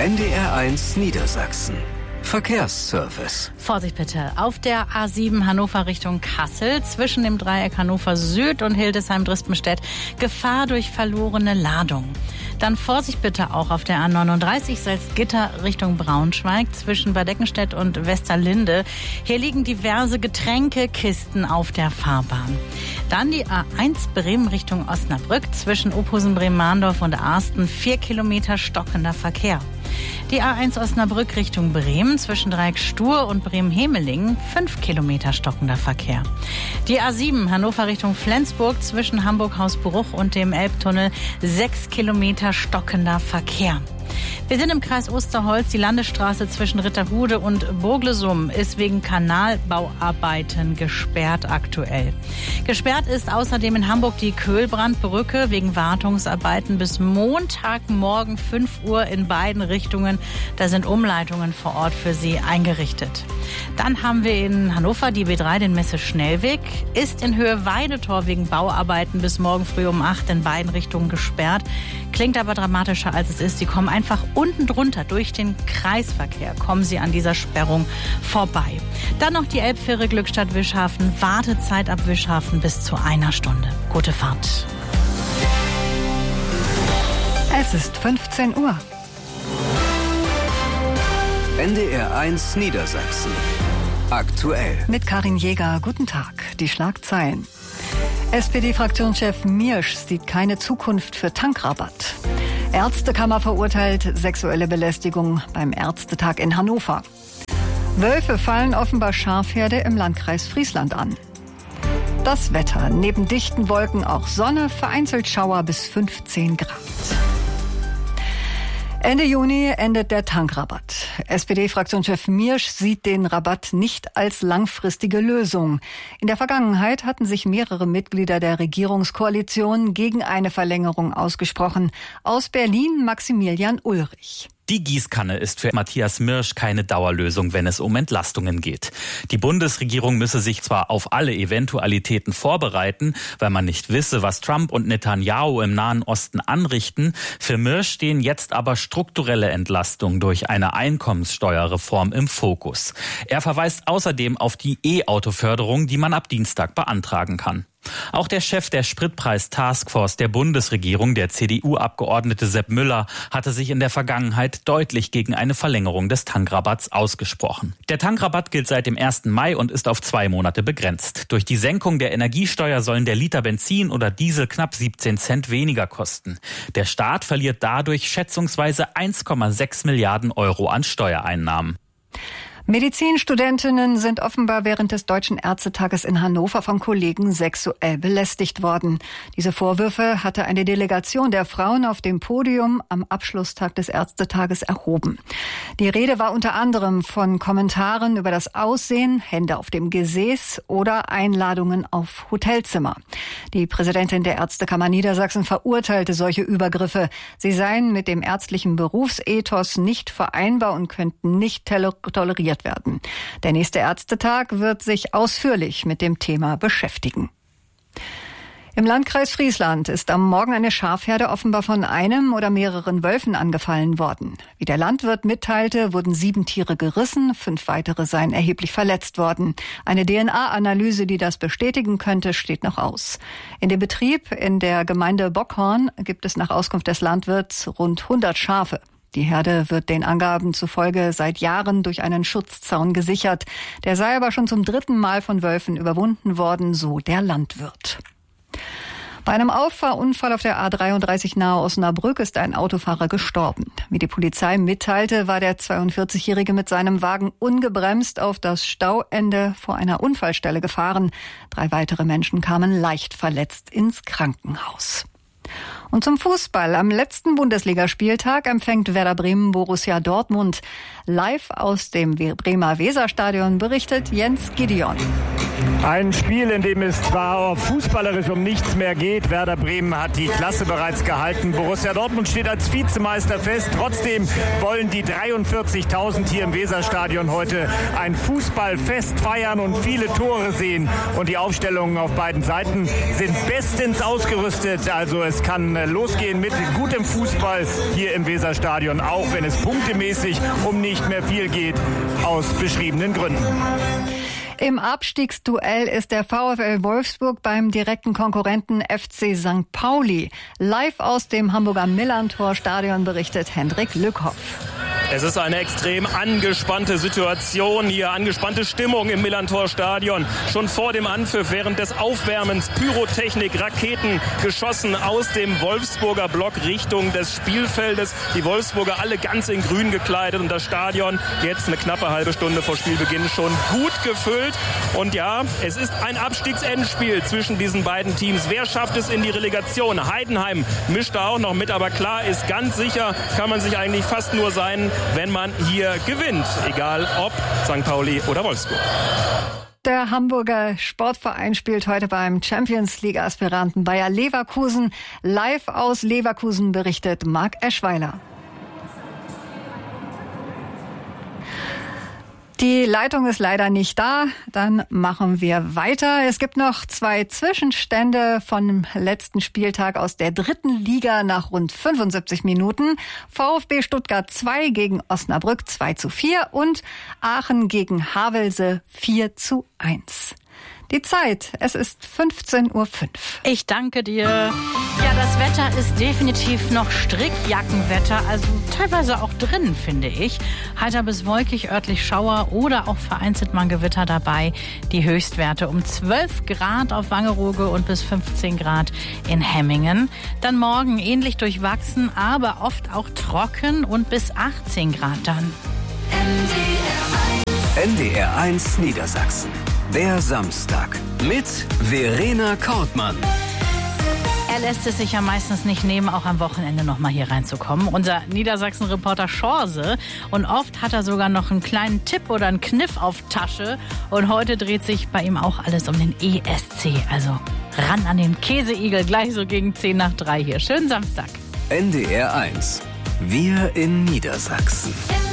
NDR1 Niedersachsen. Verkehrsservice. Vorsicht bitte. Auf der A7 Hannover Richtung Kassel zwischen dem Dreieck Hannover Süd und Hildesheim-Drispenstedt Gefahr durch verlorene Ladung. Dann Vorsicht bitte auch auf der A39 Salzgitter Richtung Braunschweig zwischen Bad Eckenstedt und Westerlinde. Hier liegen diverse Getränkekisten auf der Fahrbahn. Dann die A1 Bremen Richtung Osnabrück zwischen Ophusen-Bremen-Mahndorf und Arsten 4 Kilometer stockender Verkehr. Die A1 Osnabrück Richtung Bremen zwischen Dreieck Stur und Bremen-Hemelingen 5 Kilometer stockender Verkehr. Die A7 Hannover Richtung Flensburg zwischen Hamburg-Hausbruch und dem Elbtunnel 6 Kilometer stockender Verkehr. Wir sind im Kreis Osterholz. Die Landesstraße zwischen Ritterhude und Burglesum ist wegen Kanalbauarbeiten gesperrt aktuell. Gesperrt ist außerdem in Hamburg die Köhlbrandbrücke wegen Wartungsarbeiten bis Montagmorgen 5 Uhr in beiden Richtungen. Da sind Umleitungen vor Ort für Sie eingerichtet. Dann haben wir in Hannover die B3, den Messe-Schnellweg, ist in Höhe Weidetor wegen Bauarbeiten bis morgen früh um 8 in beiden Richtungen gesperrt. Klingt aber dramatischer, als es ist. Sie kommen einfach unten drunter durch den Kreisverkehr, kommen Sie an dieser Sperrung vorbei. Dann noch die Elbfähre Glückstadt-Wischhafen, Wartezeit ab Wischhafen bis zu 1 Stunde. Gute Fahrt. Es ist 15 Uhr. NDR1 Niedersachsen. Aktuell. Mit Karin Jäger, guten Tag. Die Schlagzeilen. SPD-Fraktionschef Miersch sieht keine Zukunft für Tankrabatt. Ärztekammer verurteilt sexuelle Belästigung beim Ärztetag in Hannover. Wölfe fallen offenbar Schafherde im Landkreis Friesland an. Das Wetter, neben dichten Wolken auch Sonne, vereinzelt Schauer bis 15 Grad. Ende Juni endet der Tankrabatt. SPD-Fraktionschef Miersch sieht den Rabatt nicht als langfristige Lösung. In der Vergangenheit hatten sich mehrere Mitglieder der Regierungskoalition gegen eine Verlängerung ausgesprochen. Aus Berlin Maximilian Ulrich. Die Gießkanne ist für Matthias Miersch keine Dauerlösung, wenn es um Entlastungen geht. Die Bundesregierung müsse sich zwar auf alle Eventualitäten vorbereiten, weil man nicht wisse, was Trump und Netanyahu im Nahen Osten anrichten. Für Miersch stehen jetzt aber strukturelle Entlastungen durch eine Einkommenssteuerreform im Fokus. Er verweist außerdem auf die E-Auto-Förderung, die man ab Dienstag beantragen kann. Auch der Chef der Spritpreis-Taskforce der Bundesregierung, der CDU-Abgeordnete Sepp Müller, hatte sich in der Vergangenheit deutlich gegen eine Verlängerung des Tankrabatts ausgesprochen. Der Tankrabatt gilt seit dem 1. Mai und ist auf 2 Monate begrenzt. Durch die Senkung der Energiesteuer sollen der Liter Benzin oder Diesel knapp 17 Cent weniger kosten. Der Staat verliert dadurch schätzungsweise 1,6 Milliarden Euro an Steuereinnahmen. Medizinstudentinnen sind offenbar während des Deutschen Ärztetages in Hannover vom Kollegen sexuell belästigt worden. Diese Vorwürfe hatte eine Delegation der Frauen auf dem Podium am Abschlusstag des Ärztetages erhoben. Die Rede war unter anderem von Kommentaren über das Aussehen, Hände auf dem Gesäß oder Einladungen auf Hotelzimmer. Die Präsidentin der Ärztekammer Niedersachsen verurteilte solche Übergriffe. Sie seien mit dem ärztlichen Berufsethos nicht vereinbar und könnten nicht toleriert werden. Der nächste Ärztetag wird sich ausführlich mit dem Thema beschäftigen. Im Landkreis Friesland ist am Morgen eine Schafherde offenbar von einem oder mehreren Wölfen angefallen worden. Wie der Landwirt mitteilte, wurden 7 Tiere gerissen, 5 weitere seien erheblich verletzt worden. Eine DNA-Analyse, die das bestätigen könnte, steht noch aus. In dem Betrieb in der Gemeinde Bockhorn gibt es nach Auskunft des Landwirts rund 100 Schafe. Die Herde wird den Angaben zufolge seit Jahren durch einen Schutzzaun gesichert. Der sei aber schon zum 3. Mal von Wölfen überwunden worden, so der Landwirt. Bei einem Auffahrunfall auf der A33 nahe Osnabrück ist ein Autofahrer gestorben. Wie die Polizei mitteilte, war der 42-Jährige mit seinem Wagen ungebremst auf das Stauende vor einer Unfallstelle gefahren. 3 weitere Menschen kamen leicht verletzt ins Krankenhaus. Und zum Fußball. Am letzten Bundesligaspieltag empfängt Werder Bremen Borussia Dortmund. Live aus dem Bremer Weserstadion berichtet Jens Gideon. Ein Spiel, in dem es zwar fußballerisch um nichts mehr geht. Werder Bremen hat die Klasse bereits gehalten. Borussia Dortmund steht als Vizemeister fest. Trotzdem wollen die 43.000 hier im Weserstadion heute ein Fußballfest feiern und viele Tore sehen. Und die Aufstellungen auf beiden Seiten sind bestens ausgerüstet. Also es kann losgehen mit gutem Fußball hier im Weserstadion, auch wenn es punktemäßig um nicht mehr viel geht, aus beschriebenen Gründen. Im Abstiegsduell ist der VfL Wolfsburg beim direkten Konkurrenten FC St. Pauli. Live aus dem Hamburger Millerntor-Stadion berichtet Hendrik Lückhoff. Es ist eine extrem angespannte Situation hier, angespannte Stimmung im Millerntor-Stadion. Schon vor dem Anpfiff, während des Aufwärmens, Pyrotechnik, Raketen geschossen aus dem Wolfsburger Block Richtung des Spielfeldes. Die Wolfsburger alle ganz in grün gekleidet und das Stadion jetzt eine knappe halbe Stunde vor Spielbeginn schon gut gefüllt. Und ja, es ist ein Abstiegsendspiel zwischen diesen beiden Teams. Wer schafft es in die Relegation? Heidenheim mischt da auch noch mit, aber klar ist, ganz sicher kann man sich eigentlich fast nur sein, wenn man hier gewinnt, egal ob St. Pauli oder Wolfsburg. Der Hamburger Sportverein spielt heute beim Champions-League-Aspiranten Bayer Leverkusen. Live aus Leverkusen berichtet Marc Eschweiler. Die Leitung ist leider nicht da. Dann machen wir weiter. Es gibt noch 2 Zwischenstände vom letzten Spieltag aus der 3. Liga nach rund 75 Minuten. VfB Stuttgart 2 gegen Osnabrück 2:4 und Aachen gegen Havelse 4:1. Die Zeit, es ist 15:05 Uhr. Ich danke dir. Ja, das Wetter ist definitiv noch Strickjackenwetter, also teilweise auch drin, finde ich. Heiter bis wolkig, örtlich Schauer oder auch vereinzelt mal Gewitter dabei. Die Höchstwerte um 12 Grad auf Wangerooge und bis 15 Grad in Hemmingen. Dann morgen ähnlich durchwachsen, aber oft auch trocken und bis 18 Grad dann. NDR1 Niedersachsen. Der Samstag mit Verena Kortmann. Er lässt es sich ja meistens nicht nehmen, auch am Wochenende noch mal hier reinzukommen. Unser Niedersachsen-Reporter Schorse. Und oft hat er sogar noch einen kleinen Tipp oder einen Kniff auf Tasche. Und heute dreht sich bei ihm auch alles um den ESC. Also ran an den Käseigel, gleich so gegen 2:10 hier. Schönen Samstag. NDR1. Wir in Niedersachsen.